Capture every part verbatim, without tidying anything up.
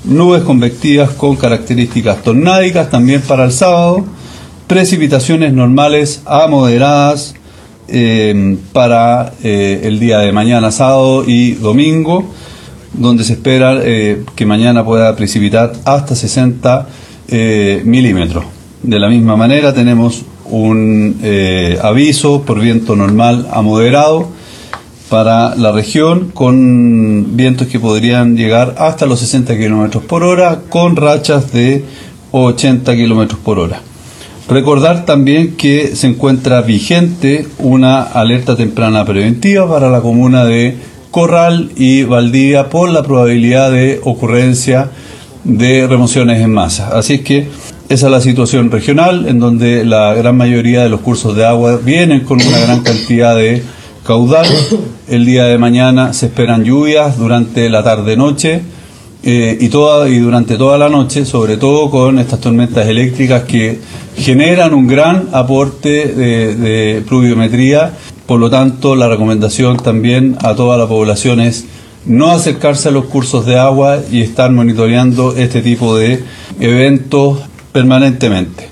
nubes convectivas con características tornádicas también para el sábado, precipitaciones normales a moderadas eh, para eh, el día de mañana, sábado y domingo, donde se espera eh, que mañana pueda precipitar hasta sesenta eh, milímetros. De la misma manera tenemos un eh, aviso por viento normal a moderado para la región, con vientos que podrían llegar hasta los sesenta kilómetros por hora, con rachas de ochenta kilómetros por hora. Recordar también que se encuentra vigente una alerta temprana preventiva para la comuna de Corral y Valdivia por la probabilidad de ocurrencia de remociones en masa. Así es que esa es la situación regional, en donde la gran mayoría de los cursos de agua vienen con una gran cantidad de caudal. El día de mañana se esperan lluvias durante la tarde-noche eh, y, toda, y durante toda la noche, sobre todo con estas tormentas eléctricas que generan un gran aporte de, de pluviometría. Por lo tanto, la recomendación también a toda la población es no acercarse a los cursos de agua y estar monitoreando este tipo de eventos permanentemente.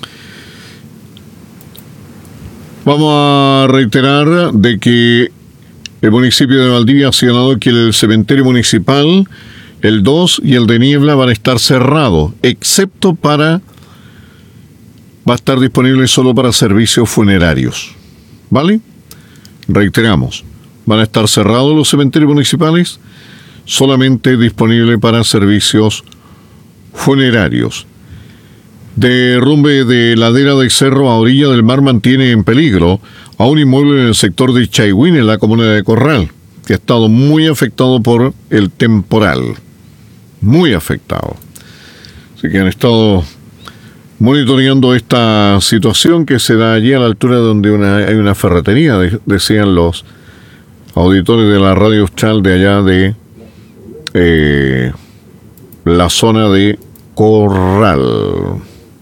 Vamos a reiterar de que el municipio de Valdivia ha señalado que el cementerio municipal, el dos y el de Niebla van a estar cerrados, excepto para... va a estar disponible solo para servicios funerarios. ¿Vale? Reiteramos, van a estar cerrados los cementerios municipales, solamente disponible para servicios funerarios. Derrumbe de ladera del cerro a orilla del mar mantiene en peligro a un inmueble en el sector de Chaihuín, en la comuna de Corral, que ha estado muy afectado por el temporal. Muy afectado. Así que han estado monitoreando esta situación que se da allí a la altura donde una, hay una ferretería, de, decían los auditores de la radio Austral de allá de eh, la zona de Corral.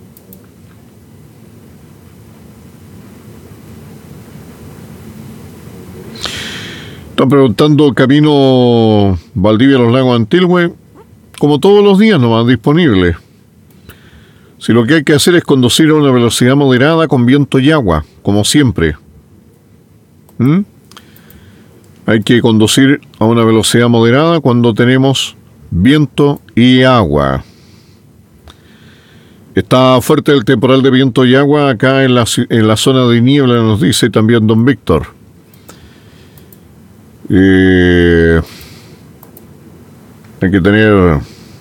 Están preguntando camino Valdivia Los Lagos Antilhue, como todos los días nomás disponible. Si lo que hay que hacer es conducir a una velocidad moderada con viento y agua, como siempre. ¿Mm? Hay que conducir a una velocidad moderada cuando tenemos viento y agua. Está fuerte el temporal de viento y agua acá en la, en la zona de Niebla, nos dice también don Víctor. Eh, hay que tener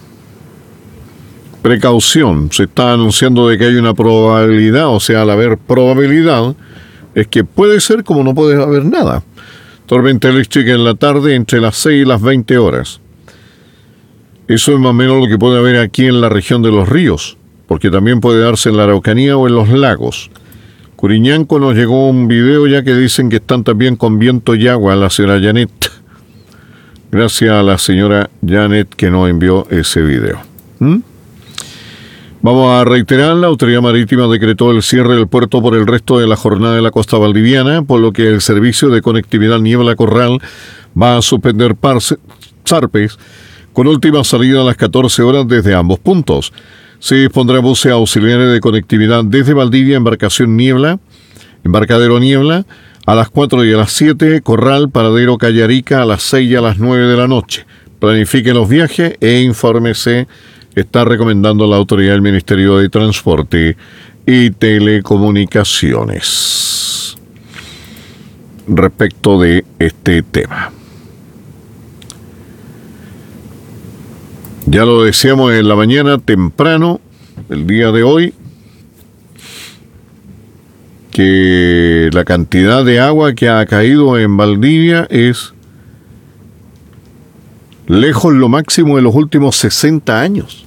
precaución. Se está anunciando de que hay una probabilidad, o sea, al haber probabilidad, es que puede ser como no puede haber nada. Tormenta eléctrica en la tarde entre las seis y las veinte horas. Eso es más o menos lo que puede haber aquí en la región de los ríos, porque también puede darse en la Araucanía o en los lagos. Curiñanco nos llegó un video ya que dicen que están también con viento y agua, la señora Janet. Gracias a la señora Janet que nos envió ese video. ¿Mm? Vamos a reiterar, la Autoridad Marítima decretó el cierre del puerto por el resto de la jornada de la costa valdiviana, por lo que el servicio de conectividad Niebla Corral va a suspender parse, zarpes con última salida a las catorce horas desde ambos puntos. Se dispondrá buses auxiliares de conectividad desde Valdivia, embarcación Niebla, embarcadero Niebla, a las cuatro y a las siete, Corral, paradero Callarica, a las seis y a las nueve de la noche. Planifique los viajes e infórmese, está recomendando la autoridad del Ministerio de Transporte y Telecomunicaciones respecto de este tema. Ya lo decíamos en la mañana temprano, el día de hoy, que la cantidad de agua que ha caído en Valdivia es lejos lo máximo de los últimos sesenta años.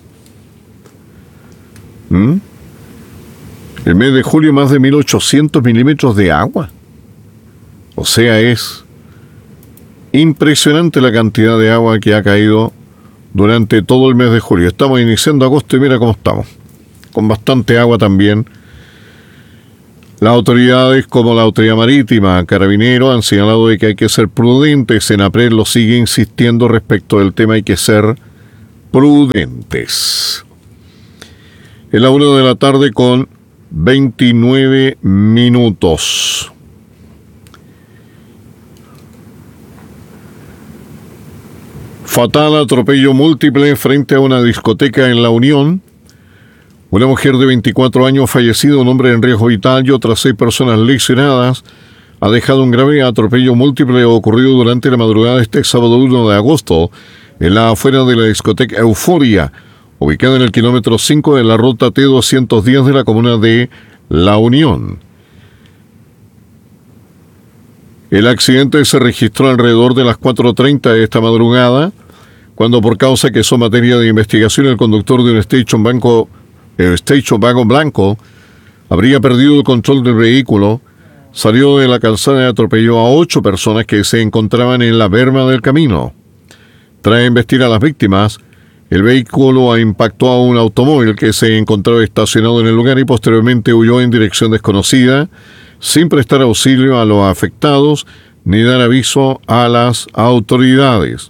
¿Mm? El mes de julio más de mil ochocientos milímetros de agua. O sea, es impresionante la cantidad de agua que ha caído durante todo el mes de julio. Estamos iniciando agosto y mira cómo estamos, con bastante agua también. Las autoridades como la Autoridad Marítima, Carabineros, han señalado de que hay que ser prudentes. Senapred lo sigue insistiendo respecto del tema, hay que ser prudentes. Es la una de la tarde con veintinueve minutos. Fatal atropello múltiple frente a una discoteca en La Unión. Una mujer de veinticuatro años fallecida, un hombre en riesgo vital y otras seis personas lesionadas ha dejado un grave atropello múltiple ocurrido durante la madrugada de este sábado uno de agosto en la afuera de la discoteca Euforia, ubicada en el kilómetro cinco de la ruta T doscientos diez de la comuna de La Unión. El accidente se registró alrededor de las cuatro treinta de esta madrugada, cuando por causa que son materia de investigación el conductor de un Station Banco, el Station Wagon blanco habría perdido el control del vehículo, salió de la calzada y atropelló a ocho personas que se encontraban en la berma del camino. Tras investigar a las víctimas, el vehículo impactó a un automóvil que se encontraba estacionado en el lugar y posteriormente huyó en dirección desconocida, sin prestar auxilio a los afectados ni dar aviso a las autoridades.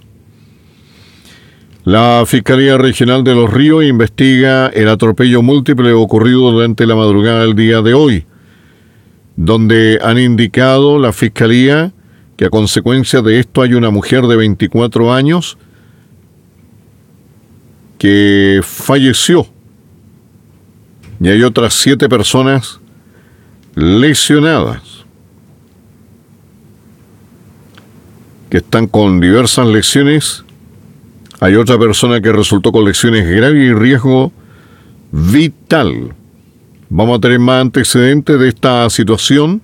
La Fiscalía Regional de Los Ríos investiga el atropello múltiple ocurrido durante la madrugada del día de hoy, donde han indicado la Fiscalía que a consecuencia de esto hay una mujer de veinticuatro años que falleció y hay otras siete personas lesionadas que están con diversas lesiones. Hay otra persona que resultó con lesiones graves y riesgo vital. Vamos a tener más antecedentes de esta situación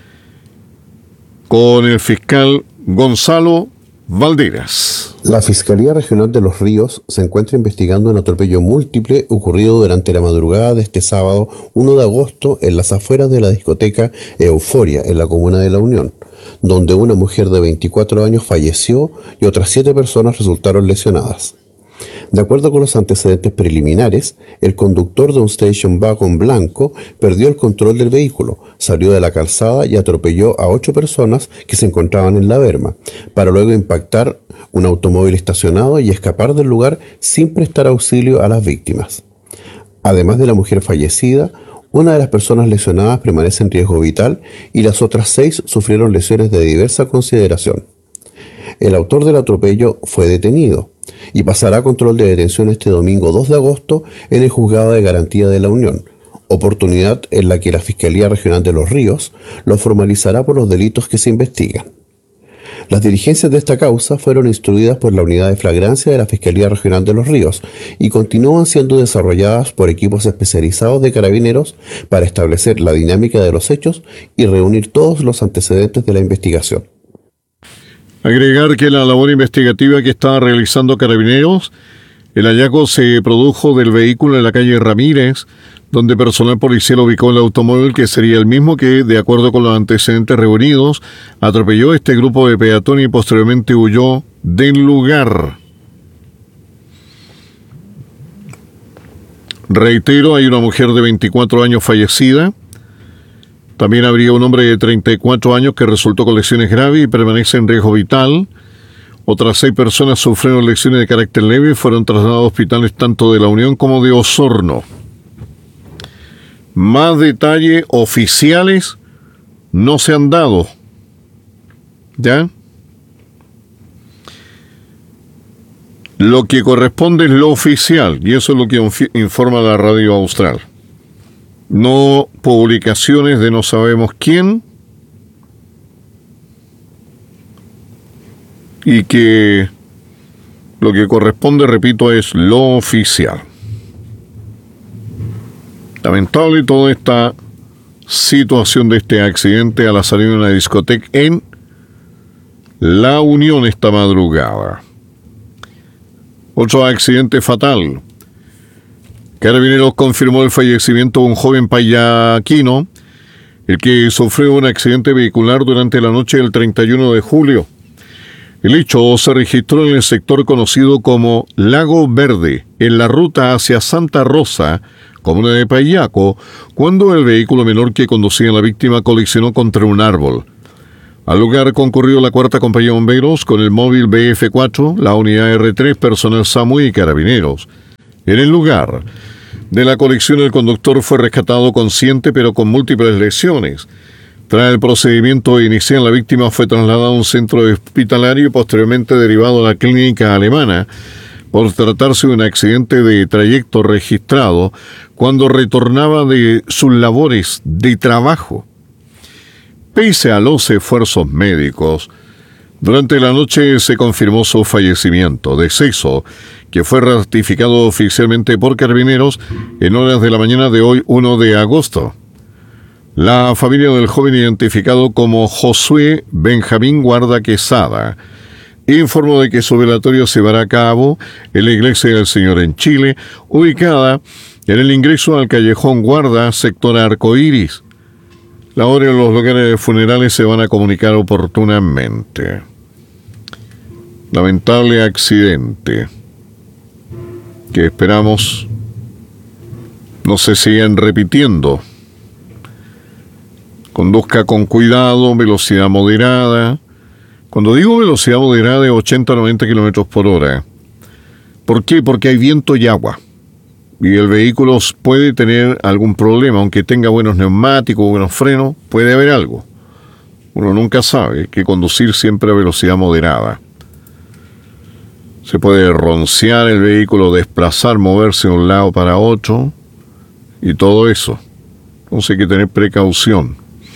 con el fiscal Gonzalo Valderas. La Fiscalía Regional de Los Ríos se encuentra investigando un atropello múltiple ocurrido durante la madrugada de este sábado uno de agosto en las afueras de la discoteca Euforia, en la comuna de La Unión, donde una mujer de veinticuatro años falleció y otras siete personas resultaron lesionadas. De acuerdo con los antecedentes preliminares, el conductor de un Station Wagon blanco perdió el control del vehículo, salió de la calzada y atropelló a ocho personas que se encontraban en la berma, para luego impactar un automóvil estacionado y escapar del lugar sin prestar auxilio a las víctimas. Además de la mujer fallecida, una de las personas lesionadas permanece en riesgo vital y las otras seis sufrieron lesiones de diversa consideración. El autor del atropello fue detenido y pasará a control de detención este domingo dos de agosto en el Juzgado de Garantía de La Unión, oportunidad en la que la Fiscalía Regional de Los Ríos lo formalizará por los delitos que se investigan. Las diligencias de esta causa fueron instruidas por la Unidad de Flagrancia de la Fiscalía Regional de Los Ríos y continúan siendo desarrolladas por equipos especializados de carabineros para establecer la dinámica de los hechos y reunir todos los antecedentes de la investigación. Agregar que la labor investigativa que estaba realizando Carabineros, el hallazgo se produjo del vehículo en la calle Ramírez, donde personal policial ubicó el automóvil que sería el mismo que, de acuerdo con los antecedentes reunidos, atropelló este grupo de peatones y posteriormente huyó del lugar. Reitero, hay una mujer de veinticuatro años fallecida. También habría un hombre de treinta y cuatro años que resultó con lesiones graves y permanece en riesgo vital. Otras seis personas sufrieron lesiones de carácter leve y fueron trasladadas a hospitales tanto de La Unión como de Osorno. Más detalles oficiales no se han dado. ¿Ya? Lo que corresponde es lo oficial, y eso es lo que informa la Radio Austral. No publicaciones de no sabemos quién, y que lo que corresponde, repito, es lo oficial. Lamentable toda esta situación de este accidente a la salida de una discoteca en La Unión esta madrugada. Otro accidente fatal. Carabineros confirmó el fallecimiento de un joven payaquino, el que sufrió un accidente vehicular durante la noche del treinta y uno de julio. El hecho se registró en el sector conocido como Lago Verde, en la ruta hacia Santa Rosa, comuna de Payaco, cuando el vehículo menor que conducía a la víctima colisionó contra un árbol. Al lugar concurrió la cuarta compañía de bomberos con el móvil B F cuatro, la unidad R tres, personal SAMU y carabineros. En el lugar de la colisión, el conductor fue rescatado consciente pero con múltiples lesiones. Tras el procedimiento inicial, la víctima fue trasladada a un centro hospitalario y posteriormente derivado a la clínica alemana por tratarse de un accidente de trayecto registrado cuando retornaba de sus labores de trabajo. Pese a los esfuerzos médicos, durante la noche se confirmó su fallecimiento, deceso, que fue ratificado oficialmente por Carabineros en horas de la mañana de hoy, primero de agosto. La familia del joven, identificado como Josué Benjamín Guarda Quesada, informó de que su velatorio se llevará a cabo en la Iglesia del Señor en Chile, ubicada en el ingreso al callejón Guarda, sector Arcoíris. La hora y los lugares funerales se van a comunicar oportunamente. Lamentable accidente que esperamos no se sigan repitiendo. Conduzca con cuidado, velocidad moderada. Cuando digo velocidad moderada es ochenta a noventa kilómetros por hora. ¿Por qué? Porque hay viento y agua. Y el vehículo puede tener algún problema, aunque tenga buenos neumáticos, buenos frenos, puede haber algo. Uno nunca sabe, hay que conducir siempre a velocidad moderada. Se puede roncear el vehículo, desplazar, moverse de un lado para otro y todo eso. Entonces hay que tener precaución.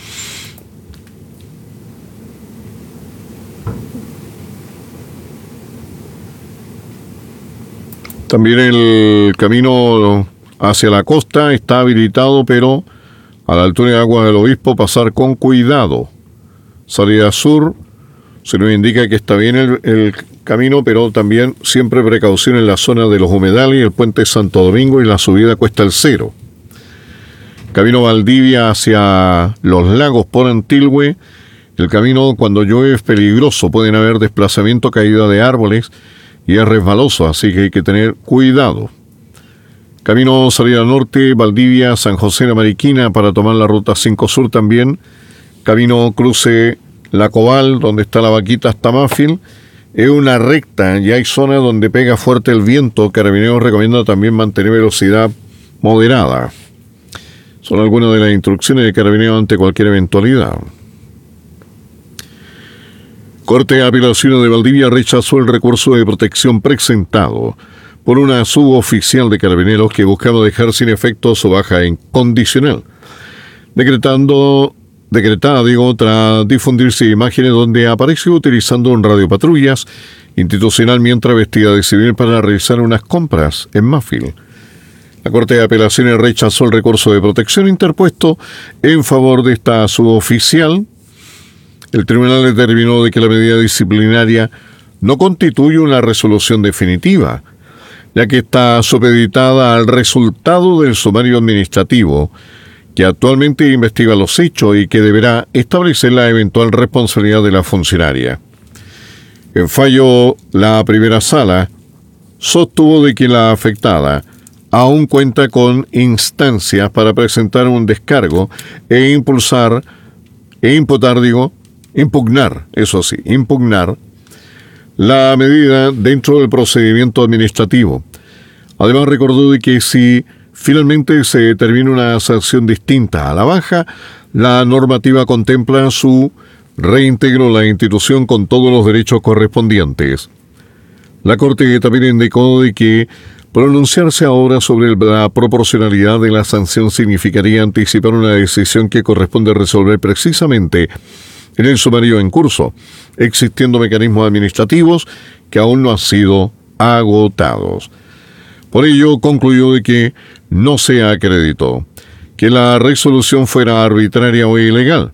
También el camino hacia la costa está habilitado, pero a la altura de Agua del Obispo pasar con cuidado. Salida sur, se nos indica que está bien el, el camino, pero también siempre precaución en la zona de los humedales, el puente Santo Domingo y la subida Cuesta el Cero. Camino Valdivia hacia los lagos por Antilhue. El camino cuando llueve es peligroso, pueden haber desplazamiento, caída de árboles y es resbaloso, así que hay que tener cuidado. Camino salida norte, Valdivia, San José de la Mariquina para tomar la ruta cinco Sur también. Camino cruce La Cobal, donde está la vaquita hasta Mafil. Es una recta y hay zonas donde pega fuerte el viento. Carabineros recomienda también mantener velocidad moderada. Son algunas de las instrucciones de Carabineros ante cualquier eventualidad. Corte de Apelaciones de Valdivia rechazó el recurso de protección presentado por una suboficial de Carabineros que buscaba dejar sin efecto su baja incondicional, decretando, decretada, digo, tras difundirse imágenes donde apareció utilizando un radiopatrullas institucional mientras vestida de civil para realizar unas compras en Mafil. La Corte de Apelaciones rechazó el recurso de protección interpuesto en favor de esta suboficial. El tribunal determinó de que la medida disciplinaria no constituye una resolución definitiva, ya que está supeditada al resultado del sumario administrativo, que actualmente investiga los hechos y que deberá establecer la eventual responsabilidad de la funcionaria. En fallo, la primera sala sostuvo de que la afectada aún cuenta con instancias para presentar un descargo e impulsar, e imputar, digo, impugnar, eso sí, impugnar la medida dentro del procedimiento administrativo. Además recordó de que si finalmente se determina una sanción distinta a la baja, la normativa contempla su reintegro a la institución con todos los derechos correspondientes. La Corte también indicó de que pronunciarse ahora sobre la proporcionalidad de la sanción significaría anticipar una decisión que corresponde resolver precisamente en el sumario en curso, existiendo mecanismos administrativos que aún no han sido agotados. Por ello, concluyó de que no se acreditó que la resolución fuera arbitraria o ilegal,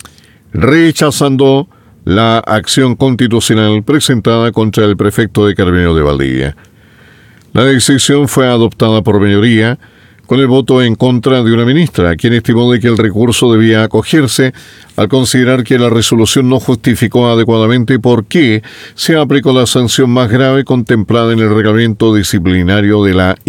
rechazando la acción constitucional presentada contra el prefecto de Carabineros de Valdivia. La decisión fue adoptada por mayoría, con el voto en contra de una ministra, quien estimó de que el recurso debía acogerse al considerar que la resolución no justificó adecuadamente por qué se aplicó la sanción más grave contemplada en el reglamento disciplinario de la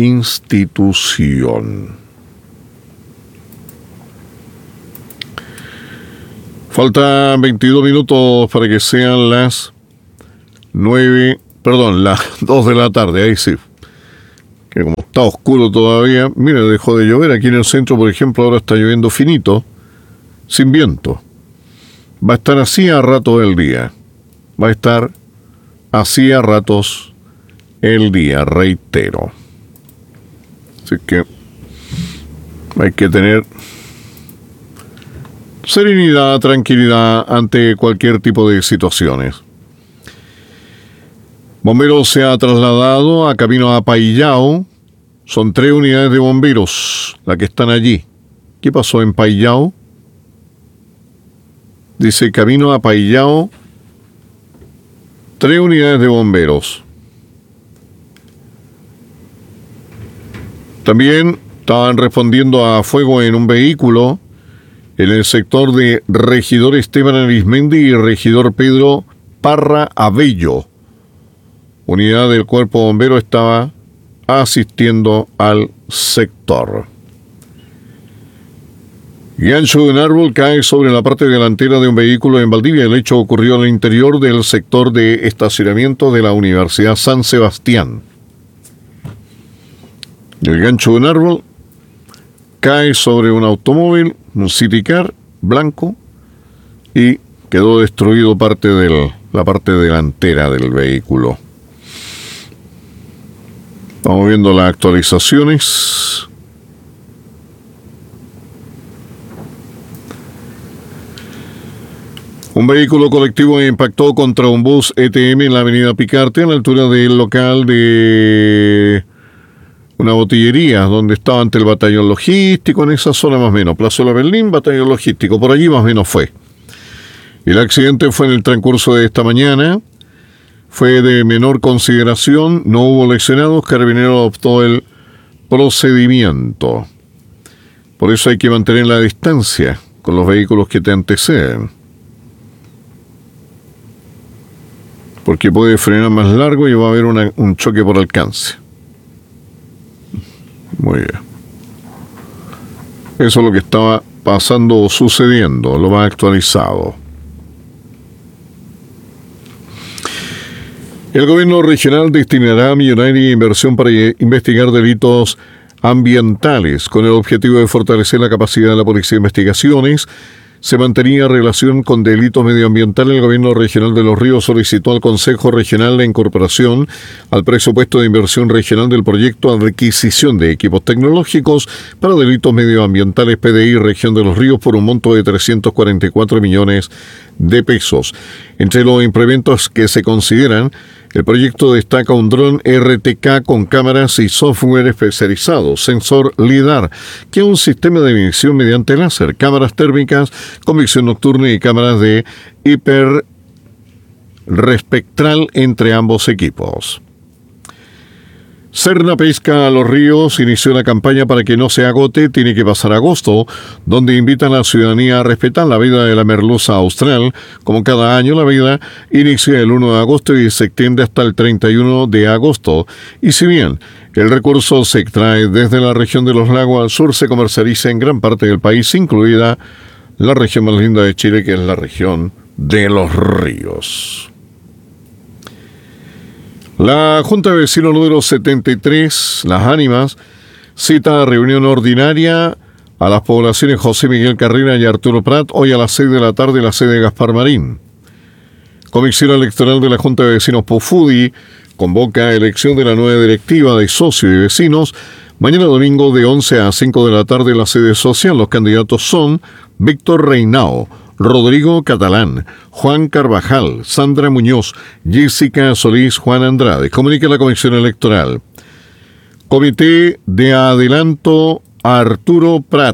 institución. Faltan veintidós minutos para que sean las nueve, perdón, las dos de la tarde, ahí sí. Que como está oscuro todavía, mira, dejó de llover. Aquí en el centro, por ejemplo, ahora está lloviendo finito, sin viento. Va a estar así a ratos del día. Va a estar así a ratos el día, reitero. Así que hay que tener serenidad, tranquilidad ante cualquier tipo de situaciones. Bomberos se ha trasladado a camino a Paillao. Son tres unidades de bomberos las que están allí. ¿Qué pasó en Paillao? Dice camino a Paillao. Tres unidades de bomberos. También estaban respondiendo a fuego en un vehículo en el sector de Regidor Esteban Arismendi y Regidor Pedro Parra Abello. Unidad del Cuerpo Bombero estaba asistiendo al sector. Gancho de un árbol cae sobre la parte delantera de un vehículo en Valdivia. El hecho ocurrió en el interior del sector de estacionamiento de la Universidad San Sebastián. El gancho de un árbol cae sobre un automóvil, un City Car blanco, y quedó destruido parte de la parte delantera del vehículo. Vamos viendo las actualizaciones. Un vehículo colectivo impactó contra un bus E T M en la avenida Picarte, a la altura del local de una botillería, donde estaba ante el batallón logístico, en esa zona más o menos. Plaza La Berlín, batallón logístico, por allí más o menos fue. El accidente fue en el transcurso de esta mañana. Fue de menor consideración, no hubo lesionados. Carabinero adoptó el procedimiento. Por eso hay que mantener la distancia con los vehículos que te anteceden, porque puede frenar más largo y va a haber una, un choque por alcance. Muy bien. Eso es lo que estaba pasando o sucediendo, lo más actualizado. El gobierno regional destinará millonaria inversión para investigar delitos ambientales. Con el objetivo de fortalecer la capacidad de la Policía de Investigaciones, se mantenía relación con delitos medioambientales. El gobierno regional de Los Ríos solicitó al Consejo Regional la incorporación al presupuesto de inversión regional del proyecto adquisición de equipos tecnológicos para delitos medioambientales P D I Región de Los Ríos por un monto de trescientos cuarenta y cuatro millones de pesos. Entre los implementos que se consideran, el proyecto destaca un dron R T K con cámaras y software especializado, sensor LIDAR, que es un sistema de visión mediante láser, cámaras térmicas con visión nocturna y cámaras de hiperespectral entre ambos equipos. Serna Pesca a Los Ríos inició una campaña para que no se agote, tiene que pasar agosto, donde invitan a la ciudadanía a respetar la vida de la merluza austral. Como cada año, la vida inicia el uno de agosto y se extiende hasta el treinta y uno de agosto. Y si bien el recurso se extrae desde la región de los lagos al sur, se comercializa en gran parte del país, incluida la región más linda de Chile, que es la región de Los Ríos. La Junta de Vecinos número setenta y tres, Las Ánimas, cita a reunión ordinaria a las poblaciones José Miguel Carrera y Arturo Prat hoy a las seis de la tarde en la sede de Gaspar Marín. Comisión Electoral de la Junta de Vecinos Pofudi convoca a elección de la nueva directiva de socios y vecinos mañana domingo de once a cinco de la tarde en la sede social. Los candidatos son Víctor Reinao, Rodrigo Catalán, Juan Carvajal, Sandra Muñoz, Jessica Solís, Juan Andrade. Comunica la Comisión Electoral. Comité de Adelanto Arturo Prat.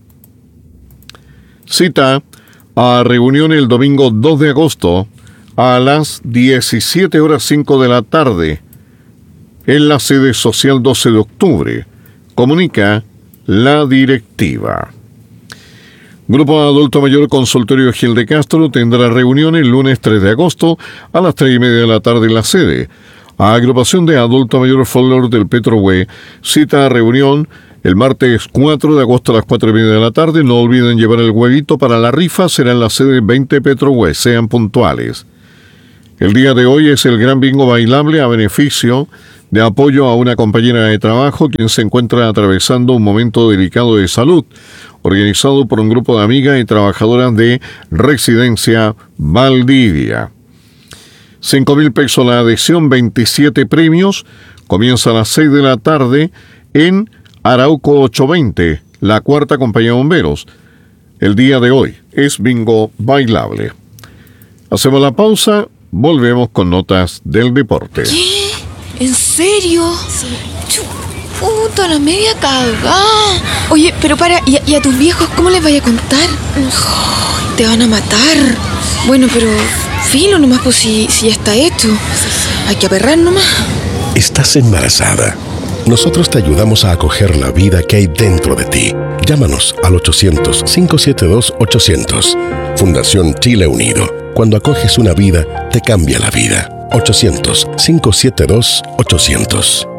Cita a reunión el domingo dos de agosto a las diecisiete horas cinco de la tarde en la sede social doce de octubre. Comunica la directiva. Grupo Adulto Mayor Consultorio Gil de Castro tendrá reunión el lunes tres de agosto a las tres y media de la tarde en la sede. A Agrupación de Adulto Mayor Folklore del Petrohue cita a reunión El martes cuatro de agosto a las cuatro y media de la tarde, no olviden llevar el huevito para la rifa, será en la sede veinte Petro West, sean puntuales. El día de hoy es el gran bingo bailable a beneficio de apoyo a una compañera de trabajo quien se encuentra atravesando un momento delicado de salud, organizado por un grupo de amigas y trabajadoras de Residencia Valdivia. cinco mil pesos la adhesión, veintisiete premios, comienza a las seis de la tarde en Arauco ochocientos veinte, la cuarta compañía de bomberos. El día de hoy es bingo bailable. Hacemos la pausa, volvemos con notas del deporte. ¿Qué? ¿En serio? Sí. Puta, la media cagada. Oye, pero para, ¿y a, y a tus viejos cómo les vaya a contar? Oh, te van a matar. Bueno, pero filo nomás, pues si, si ya está hecho. Hay que aperrar nomás. Estás embarazada. Nosotros te ayudamos a acoger la vida que hay dentro de ti. Llámanos al ochocientos, cinco siete dos, ochocientos. Fundación Chile Unido. Cuando acoges una vida, te cambia la vida. ochocientos, cinco siete dos, ochocientos.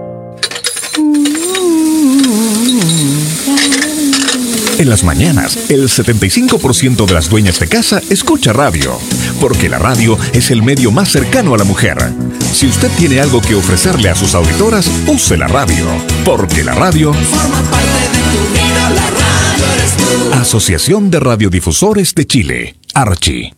En las mañanas, el setenta y cinco por ciento de las dueñas de casa escucha radio, porque la radio es el medio más cercano a la mujer. Si usted tiene algo que ofrecerle a sus auditoras, use la radio, porque la radio forma parte de tu vida. La radio eres tú. Asociación de Radiodifusores de Chile, Archi.